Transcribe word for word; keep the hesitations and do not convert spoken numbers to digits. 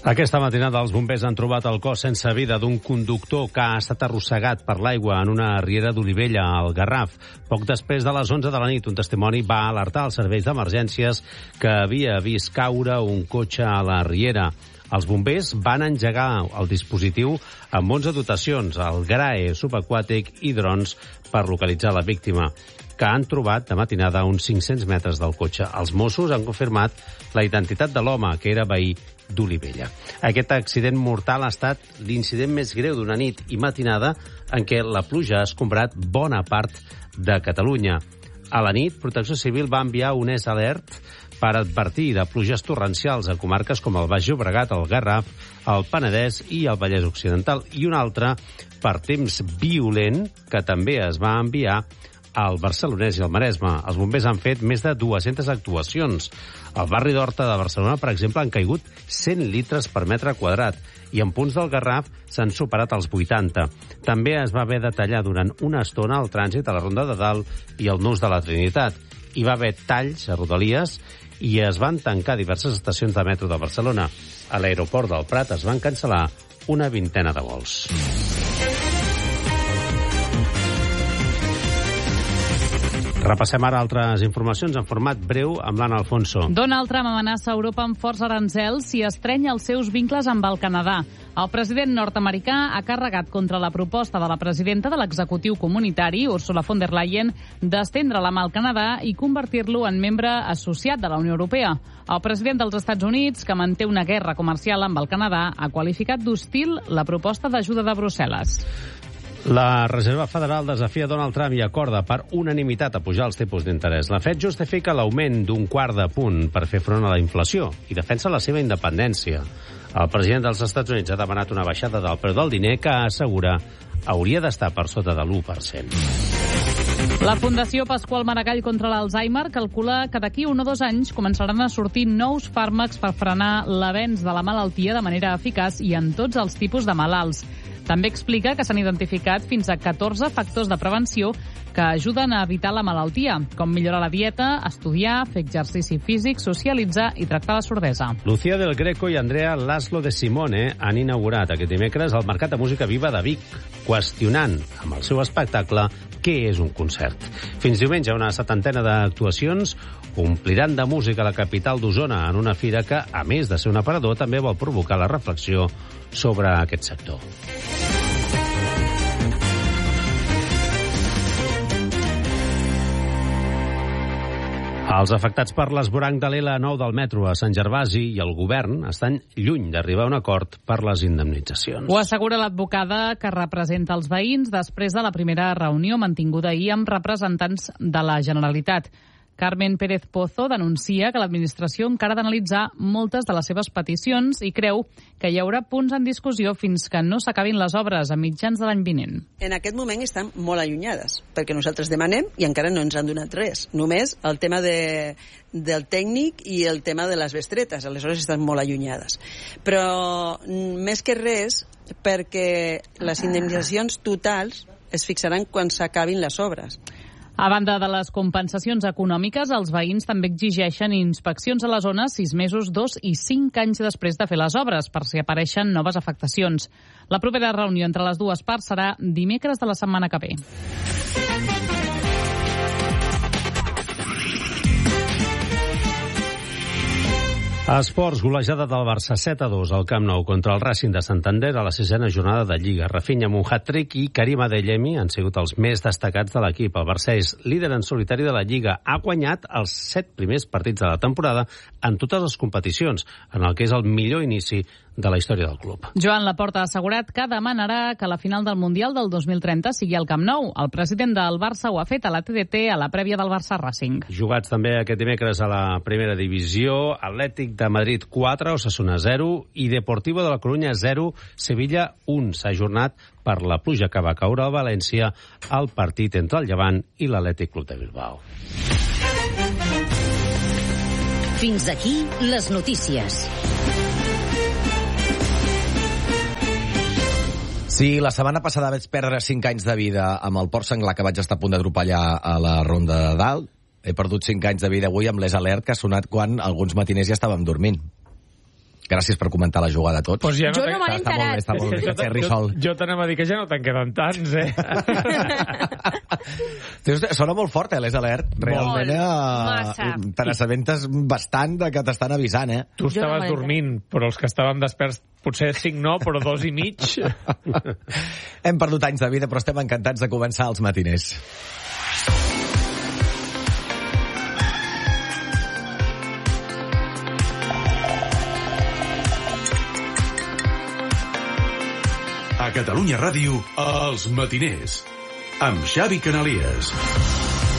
Aquesta matinada els bombers han trobat el cos sense vida d'un conductor que ha estat arrossegat per l'aigua en una riera d'Olivella, al Garraf. Poc després de les onze de la nit, un testimoni va alertar els serveis d'emergències que havia vist caure un cotxe a la riera. Els bombers van engegar el dispositiu amb onze dotacions, el GRAE subaquàtic i drons per localitzar la víctima, que han trobat de matinada a uns cinc-cents metres del cotxe. Els Mossos han confirmat la identitat de l'home, que era veí d'Olivella. Aquest accident mortal ha estat l'incident més greu d'una nit i matinada en què la pluja ha escombrat bona part de Catalunya. A la nit, Protecció Civil va enviar un S alert per advertir de pluges torrencials a comarques com el Baix Llobregat, el Garraf, el Penedès i el Vallès Occidental, i un altre per temps violent que també es va enviar al Barcelonès i al Maresme. Els bombers han fet més de dues-centes actuacions. Al barri d'Horta de Barcelona, per exemple, han caigut cent litres per metre quadrat i en punts del Garraf s'han superat els vuitanta. També es va haver de tallar durant una estona el trànsit a la Ronda de Dalt i el Nus de la Trinitat. Hi va haver talls a Rodalies i es van tancar diverses estacions de metro de Barcelona. A l'aeroport del Prat es van cancel·lar una vintena de vols. Repassem ara altres informacions en format breu amb l'Anna Alfonso. Donald Trump amenaça Europa amb forts aranzels si estreny els seus vincles amb el Canadà. El president nord-americà ha carregat contra la proposta de la presidenta de l'executiu comunitari, Ursula von der Leyen, d'estendre la mà al Canadà i convertir-lo en membre associat de la Unió Europea. El president dels Estats Units, que manté una guerra comercial amb el Canadà, ha qualificat d'hostil la proposta d'ajuda de Brussel·les. La Reserva Federal desafia Donald Trump i acorda per unanimitat a pujar els tipus d'interès. La Fed justifica l'augment d'un quart de punt per fer front a la inflació i defensa la seva independència. El president dels Estats Units ha demanat una baixada del preu del diner que assegura hauria d'estar per sota de l'u per cent. La Fundació Pasqual Maragall contra l'Alzheimer calcula que d'aquí un o dos anys començaran a sortir nous fàrmacs per frenar l'avenç de la malaltia de manera eficaç i en tots els tipus de malalts. També explica que s'han identificat fins a catorze factors de prevenció que ajuden a evitar la malaltia, com millorar la dieta, estudiar, fer exercici físic, socialitzar i tractar la sordesa. Lucía del Greco i Andrea Laszlo de Simone han inaugurat aquest dimecres el Mercat de Música Viva de Vic, qüestionant amb el seu espectacle què és un concert. Fins diumenge una setantena d'actuacions ompliran de música la capital d'Osona en una fira que, a més de ser un aparador, també vol provocar la reflexió sobre aquest sector. Els afectats per l'esvoranc de l'L nou del metro a Sant Gervasi i el govern estan lluny d'arribar a un acord per les indemnitzacions. Ho assegura l'advocada que representa els veïns després de la primera reunió mantinguda ahir amb representants de la Generalitat. Carmen Pérez Pozo denuncia que l'administració encara ha d'analitzar moltes de les seves peticions i creu que hi haurà punts en discussió fins que no s'acabin les obres a mitjans de l'any vinent. En aquest moment estan molt allunyades, perquè nosaltres demanem i encara no ens han donat res. Només el tema de, del tècnic i el tema de les bestretes, aleshores estan molt allunyades. Però més que res, perquè les indemnitzacions totals es fixaran quan s'acabin les obres. A banda de les compensacions econòmiques, els veïns també exigeixen inspeccions a la zona sis mesos, dos i cinc anys després de fer les obres, per si apareixen noves afectacions. La propera reunió entre les dues parts serà dimecres de la setmana que ve. A esports, golejada del Barça set a dos al Camp Nou contra el Racing de Santander a la sisena jornada de Lliga. Rafinha amb un hat-trick i Karim Adeyemi han sigut els més destacats de l'equip. El Barça és líder en solitari de la Lliga. Ha guanyat els set primers partits de la temporada en totes les competicions, en el que és el millor inici de la història del club. Joan Laporta ha assegurat que demanarà que la final del Mundial del dos mil trenta sigui al Camp Nou. El president del Barça ho ha fet a la T D T a la prèvia del Barça Racing. Jugats també aquest dimecres a la primera divisió, Atlètic de Madrid quatre, Osasuna zero i Deportivo de la Corunya zero, Sevilla un. S'ha ajornat per la pluja que va caure a València al partit entre el Llevant i l'Atlètic Club de Bilbao. Fins aquí les notícies. Sí, la setmana passada vaig perdre cinc anys de vida amb el porc senglar que vaig estar a punt d'atropellar a la Ronda de Dalt. He perdut cinc anys de vida avui amb l'Es Alert que ha sonat quan alguns matiners ja estàvem dormint. Gràcies per comentar la jugada a tots. Pues ja Jo no me n'he Està molt bé, està molt bé. jo, Fer jo, Risol. jo t'anava a dir que ja no te'n queden tants, eh? Sona molt fort, eh, l'Es Alert. Realment, Massa. eh, te n'assabentes bastant de que t'estan avisant, eh? Tu Jo no estaves me n'he dormint, però els que estàvem desperts potser cinc no, però dos i mig. Hem perdut anys de vida, però estem encantats de començar els matiners. A Catalunya Ràdio, Els Matiners, amb Xavi Canalies.